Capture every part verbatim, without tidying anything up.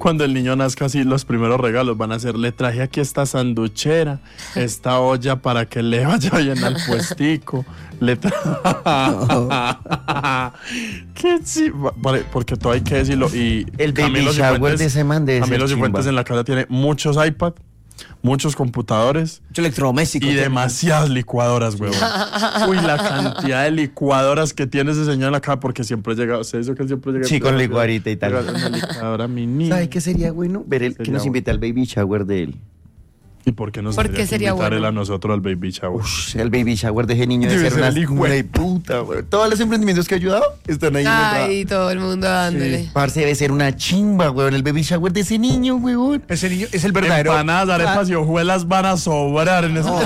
cuando el niño nazca, así los primeros regalos van a ser, le traje aquí esta sanduchera, esta olla para que le vaya bien al puestico, le traje... ¿Qué sí? Porque todo hay que decirlo. Y el baby shower de ese man de Camilo Cifuentes en la casa tiene muchos iPad, muchos computadores, mucho electrodoméstico y demasiadas licuadoras, huevón. Uy, la cantidad de licuadoras que tiene ese señor acá, porque siempre llega, ¿usted dice que él siempre llega? Sí, con licuadorita y tal. Una licuadora mini. ¿Sabe qué sería bueno? Ver el, que nos invite al baby shower de él. ¿Y por qué nos ¿Por qué sería invitar bueno? él a nosotros al baby shower? Ush, el baby shower de ese niño debe ser una, una puta, güey. Todos los emprendimientos que ha ayudado están ahí. Ay, todo el mundo dándole. Sí. Parce, debe ser una chimba, güey, el baby shower de ese niño, güey. Ese niño es el verdadero. Empanadas, arepas y hojuelas van a sobrar en ese oh.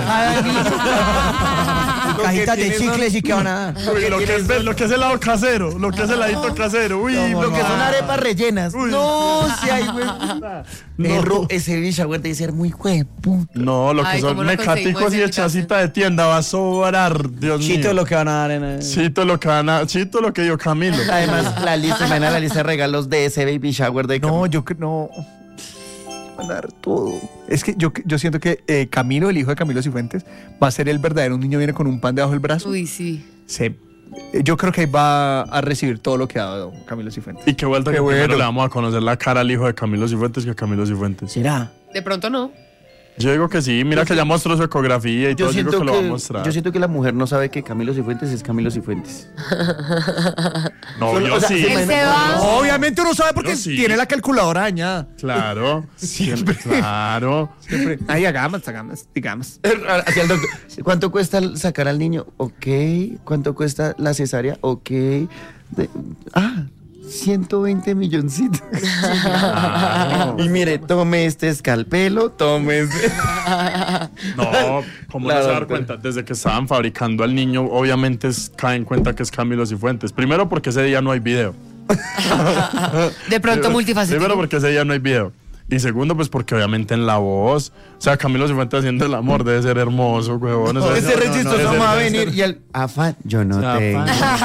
Cajitas de chicles y que van a dar. Uy, lo, que es, lo que es helado casero, lo que es heladito casero. Uy, no, lo que son arepas rellenas. Uy. No, si hay, güey. No. Ese baby shower debe ser muy hueputa. No, lo que Ay, son mecaticos y de chacita de tienda va a sobrar, Dios Chito mío. Chito lo que van a dar en el... Chito lo que van a... Chito lo que dio Camilo. Además, la lista, me la lista de regalos de ese baby shower de Camilo. No, yo que no... Van a dar todo. Es que yo, yo siento que eh, Camilo, el hijo de Camilo Cifuentes, va a ser el verdadero. Un niño viene con un pan debajo del brazo. Uy, sí. Sí. Yo creo que va a recibir todo lo que ha dado Camilo Cifuentes. Y qué vuelta qué que bueno. Primero le vamos a conocer la cara al hijo de Camilo Cifuentes que a Camilo Cifuentes. ¿Será? De pronto no. Yo digo que sí, mira yo que ya mostró su ecografía y yo todo, yo digo que, que lo va a mostrar. Yo siento que la mujer no sabe que Camilo Cifuentes es Camilo Cifuentes. No, Solo, yo o sea, sí. No, obviamente uno sabe porque sí. Tiene la calculadora dañada. Claro. Siempre. Claro. Siempre. Ahí hagamos, hagamos, digamos. Hacia el doctor. ¿Cuánto cuesta sacar al niño? Ok. ¿Cuánto cuesta la cesárea? Ok. De, ah. ciento veinte milloncitos. Claro. Y mire, tome este escalpelo, tome este. No, ¿cómo claro, no se dar cuenta? Desde que estaban fabricando al niño, obviamente es, caen en cuenta que es Camilo Cifuentes. Primero porque ese día no hay video. De pronto multifacético. Primero porque ese día no hay video. Y segundo, pues porque obviamente en la voz, o sea, Camilo Cifuentes haciendo el amor debe ser hermoso, huevón. No, ese registro no, no, no va a venir y el afán, yo no tengo.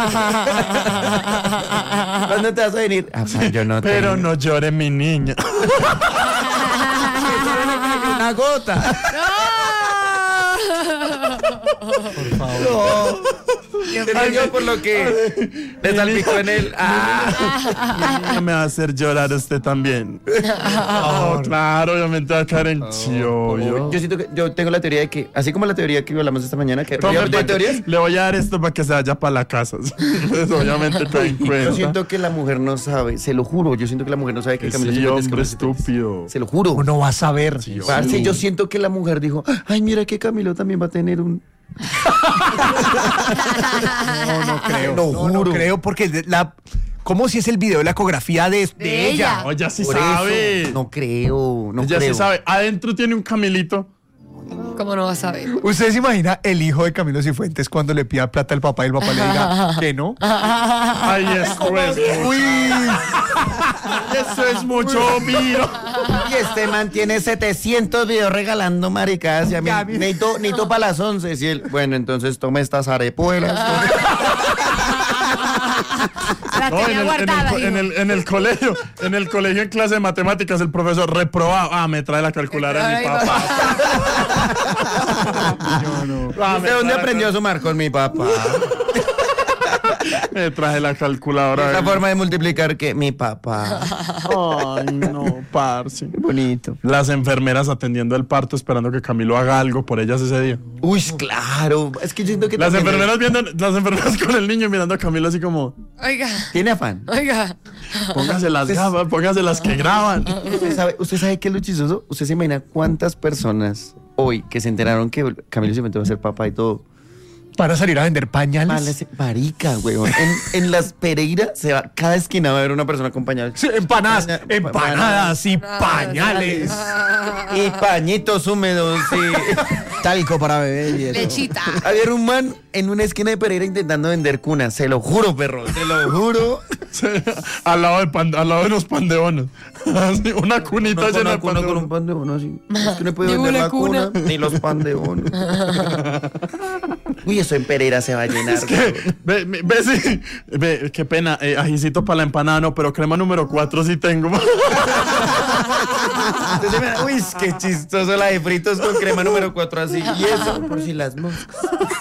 ¿Cuándo te vas a venir? Afán, yo no tengo. Pero no llore mi niña. Una gota. Por favor. No. Ay, yo por lo que le salpicó en él. Ah. Me va a hacer llorar usted también. Oh, claro, obviamente va a caer en chio. Yo siento que yo tengo la teoría de que, así como la teoría que hablamos esta mañana, que Tome, de teorías, le voy a dar esto para que se vaya para la casa. Pues obviamente te en cuenta. Yo siento que la mujer no sabe, se lo juro, yo siento que la mujer no sabe que Camilo sí, hombre estúpido. Se lo juro. Uno va a saber. Sí, parce, sí. Yo siento que la mujer dijo, ay, mira que Camilo también va a tener un... No, no creo. No, no, no creo porque la... ¿Cómo si es el video de la ecografía de, de, de ella? ella? No, ya sí Por sabe. Eso, no creo, no ella creo. sí sabe. Adentro tiene un Camilito. ¿Cómo no vas a ver? ¿Usted se imagina el hijo de Camilo Cifuentes cuando le pida plata al papá y el papá le diga que no? Ay, esto es Uy. Eso es mucho viro. Y este man tiene setecientos videos regalando maricadas y a mí necesito, necesito para las once. Y él, bueno, entonces toma estas arepuelas. No, en, el, guardada, en, el, en, el, en el colegio, en el colegio en clase de matemáticas, el profesor reprobado. Ah, me trae la calculadora de mi papá. Yo no. Ah, ¿de dónde aprendió a sumar con mi papá? Me traje la calculadora. La forma de multiplicar que mi papá. Ay, no, parce. Qué bonito. Las enfermeras atendiendo el parto esperando que Camilo haga algo por ellas ese día. Uy, claro. Es que yo siento que las enfermeras es... viendo, las enfermeras con el niño mirando a Camilo así como. Oiga. ¿Tiene afán? Oiga. Póngase las gafas, póngase las que graban. ¿Usted sabe, ¿Usted sabe qué es lo chistoso? ¿Usted se imagina cuántas personas hoy que se enteraron que Camilo Cifuentes va a ser papá y todo? Para salir a vender pañales. Marica, weón. En, en las Pereiras se va, cada esquina va a haber una persona con pañales. Sí, empanadas, Paña, empanadas y pañales. Y pañitos húmedos, sí. talco para bebé y eso. Lechita. Había un man en una esquina de Pereira intentando vender cunas. Se lo juro, perro. Se lo juro. Sí, al lado de pan- al lado de los pandeones. Así, una cunita No, con llena una de cuna con pandeones. un pan de bono así. Es que no he podido Ni vender una la cuna, cuna. ni los pan de bono. Uy, eso en Pereira se va a llenar. ¿Qué? Ve, ve, ve, sí. Ve, qué pena, eh, ajicito para la empanada, no, pero crema número cuatro sí tengo. Entonces, me- uy, qué chistoso la de fritos con crema número cuatro así. Y eso, por si las moscas.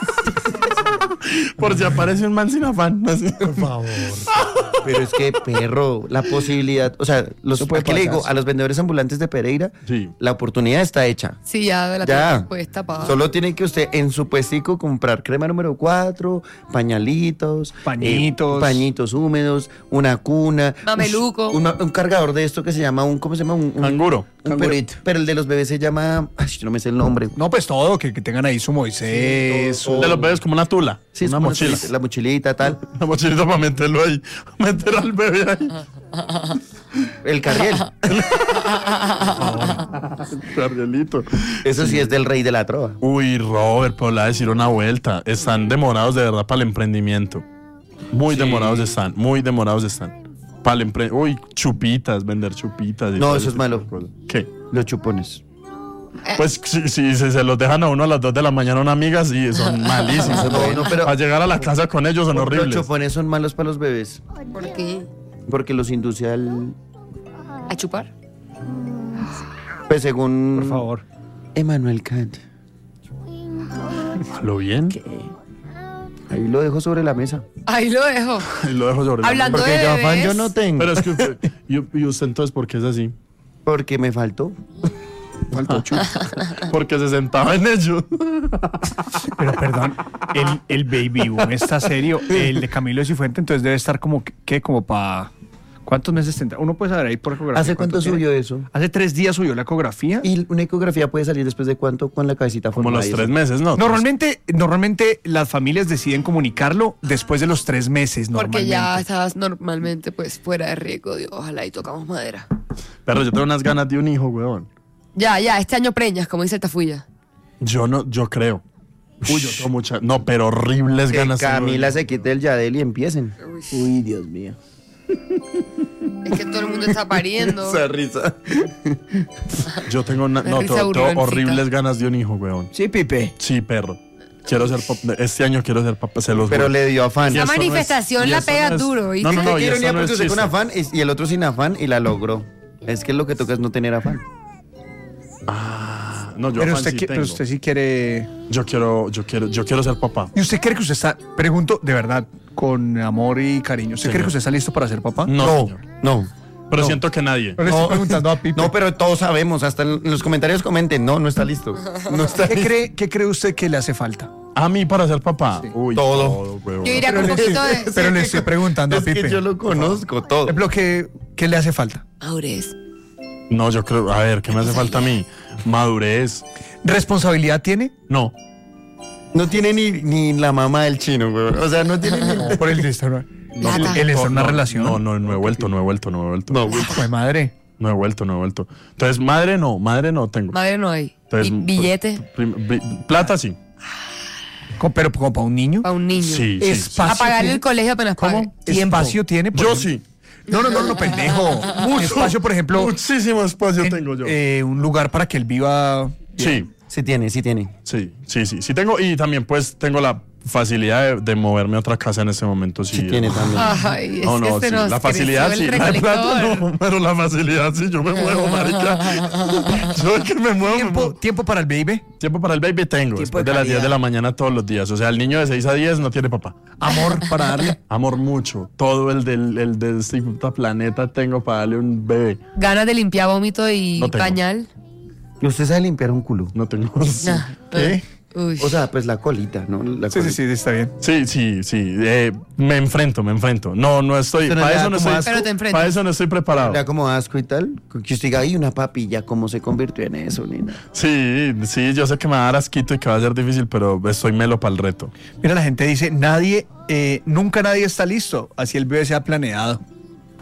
Por si aparece un man sin afán. Así. Por favor. Pero es que, perro, la posibilidad, o sea, los, Eso puede ¿a qué le pasar, digo? sí. A los vendedores ambulantes de Pereira, Sí. la oportunidad está hecha. Sí, ya de la Ya. pues tapada. Solo tiene que usted en su puestico comprar crema número cuatro, pañalitos, Pañitos. eh, pañitos húmedos, una cuna, Mameluco. un, un- un cargador de esto que se llama un, ¿cómo se llama? Un, un- Canguro. un- pero, pero el de los bebés se llama, ay, yo no me sé el nombre. No, pues todo, que, que tengan ahí su Moisés, Sí, su- todo, De los bebés como una tula. Sí, es una como mochila. La mochilita, tal. Una mochilita para meterlo ahí. Meter al bebé ahí. El carriel. Carrielito. Eso sí es del rey de la trova. Uy, Robert, pero le voy a decir una vuelta. Están demorados de verdad para el emprendimiento. Muy demorados están, muy demorados están. Para el empre- Uy, chupitas, vender chupitas. y No, todo eso ese es tipo de malo. cosas. ¿Qué? Los chupones. Pues si, si se, se los dejan a uno a las dos de la mañana una amiga, sí, son malísimos. No, no, pero- Para llegar a la casa con ellos son Los horribles. chupones son malos para los bebés ¿Por qué? porque los induce al, ¿A chupar? pues según por favor. Emmanuel Kant. ¿Lo bien? Ahí lo dejo sobre la mesa. Ahí lo dejo. Y lo dejo sobre la Hablando mesa. Porque de yo afán bebés. yo no tengo. Pero es que usted, y, y usted entonces, ¿por qué es así? Porque me faltó. Faltó chup. Porque se sentaba en ellos. Pero perdón, el, el Baby Boom está serio. El de Camilo Cifuentes, entonces debe estar como, ¿qué? Como para... ¿Cuántos meses tendrá? Uno puede saber ahí por ecografía. ¿Hace cuánto tiene. subió eso? Hace tres días subió la ecografía. Y una ecografía puede salir después de cuánto con la cabecita Como formada los y tres eso. meses, ¿no? Normalmente, normalmente las familias deciden comunicarlo después de los tres meses, Porque normalmente. ya estabas normalmente pues fuera de riesgo. Dios, ojalá y tocamos madera. Pero yo tengo unas ganas de un hijo, weón. Ya, ya, este año preñas, como dice Tafuya. Yo no, yo creo. Uy, yo tengo muchas. No, pero horribles Que ganas. tengo de- Camila se quite el Yadel y empiecen. Uy, Dios mío. Es que todo el mundo está pariendo. Esa risa. Yo tengo, una, Una no, risa tengo, tengo burloncita. horribles ganas de un hijo, weón. Sí, Pipe. Sí, perro. Quiero ser papá. Este año quiero ser papá. Se los Pero juro. le dio afán. Y La eso no es- manifestación y la eso pega no es- duro, ¿viste? No, no, no. Qué Y eso ironía, no porque es usted con chiste. afán y, y el otro sin afán y la logró. Es que lo que toca es no tener afán. Ah, no, yo Pero afán usted, sí qui- pero tengo. usted sí quiere... Yo quiero, yo quiero, yo quiero ser papá. ¿Y usted cree que usted está... Pregunto, de verdad, con amor y cariño. ¿Usted Señor. cree que usted está listo para ser papá? No, señor. no. Pero No. siento que nadie. No le estoy preguntando a Pipe. No, pero todos sabemos, hasta en los comentarios comenten, no, no está listo. No está ¿Qué listo. cree, ¿Qué cree usted que le hace falta? A mí para ser papá. Uy, Todo. weón. Yo diría Pero con un le, poquito de pero le estoy preguntando Es a Pipe. que yo lo conozco todo. Por ejemplo, ¿qué, ¿qué le hace falta? madurez. No, yo creo. A ver, ¿qué me hace falta a mí? Madurez. ¿Responsabilidad tiene? No. No tiene ni, ni la mamá del chino, güey. O sea, no tiene ni... Por el de estar... Plata. Él está en una no, relación. No, no, no he vuelto, no he vuelto, no he vuelto. No, güey. Pues madre. No he vuelto, no he vuelto. Entonces, madre no, madre no tengo. Madre no hay. Entonces, Y billete prim- bi- plata sí. Co- Pero como para un niño. para un niño. Sí, sí, sí. Espacio A pagarle tiene- el colegio apenas pague. ¿Cómo? ¿Espacio tiene? Por Yo ejemplo? sí. No, no, no, no, pendejo. Espacio, por ejemplo, Muchísimo espacio en- tengo yo. eh, un lugar para que él viva. sí, Sí tiene, sí tiene. sí, sí, sí. Sí tengo, y también pues tengo la facilidad de, de moverme a otra casa en este momento. Sí, Sí tiene también. Ay, es No, que no, se sí, nos la facilidad creció sí, el la de plata recolector. no, pero la facilidad sí, yo me muevo, marica. Yo es que me muevo, me ¿Tiempo, muevo. tiempo para el baby. Tiempo para el baby tengo, después de de las diez calidad. de la mañana todos los días. O sea, el niño de seis a diez no tiene papá. Amor para darle. Amor mucho. Todo el del, el del este puta planeta tengo para darle un bebé. Ganas de limpiar vómito y No tengo. pañal. ¿Y usted sabe limpiar un culo? No tengo. Ah, ¿Qué? Uy. O sea, pues la colita, ¿no? La Sí, sí, colita. sí, está bien. Sí, sí, sí. eh, me enfrento, me enfrento. No, no estoy. Pero Para le da eso no como estoy. asco. Pero te enfrentas. Para eso no estoy preparado. Le da como asco y tal. Que usted diga, ay, una papilla, ¿cómo se convirtió en eso, nena? Sí, sí, yo sé que me va a dar asquito y que va a ser difícil, pero estoy melo para el reto. Mira, la gente dice, nadie, eh, nunca nadie está listo. Así el bebé sea planeado.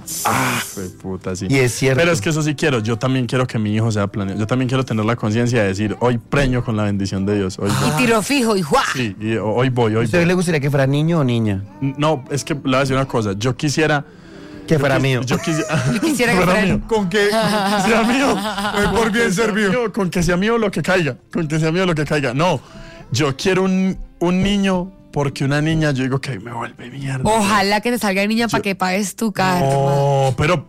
Ah, fue puta, sí. Y es cierto. Pero es que eso sí quiero. Yo también quiero que mi hijo sea planeado. Yo también quiero tener la conciencia de decir, hoy preño con la bendición de Dios. Hoy voy. Y tiro fijo y ¡juá! Sí, y hoy voy, hoy ¿A usted voy. le gustaría que fuera niño o niña? No, es que le voy a decir una cosa. Yo quisiera. Que yo fuera quis- mío. Yo quisiera, Yo quisiera que fuera- mío. Con que sea mío. Doy por bien Que sea servido. mío, Con que sea mío lo que caiga. Con que sea mío lo que caiga. No, yo quiero un, un niño porque una niña yo digo que me vuelve mierda. Ojalá que te salga niña para que pagues tu carro. No, pero